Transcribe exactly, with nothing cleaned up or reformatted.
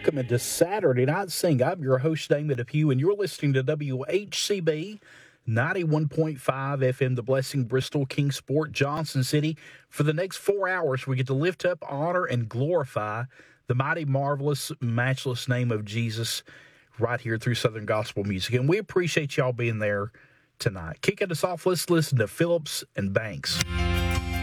welcome into Saturday Night Sing. I'm your host, Damon Depew, and you're listening to W H C B ninety-one point five F M, The Blessing, Bristol, Kingsport, Johnson City. For the next four hours, we get to lift up, honor, and glorify the mighty, marvelous, matchless name of Jesus right here through Southern Gospel Music. And we appreciate y'all being there tonight. Kicking us off, let's listen to Phillips and Banks.